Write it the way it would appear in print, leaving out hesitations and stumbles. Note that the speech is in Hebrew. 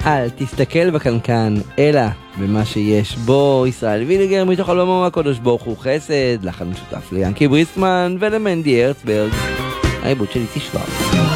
אל תסתכל בקנקן, אלא במה שיש בו. ישראל וילגר מתוך אלבומו הקדוש ברוך הוא חסד, לחן משותף ליאנקי בריסמן ולמנדי הרצברג, העיבוד של איציק שוורץ.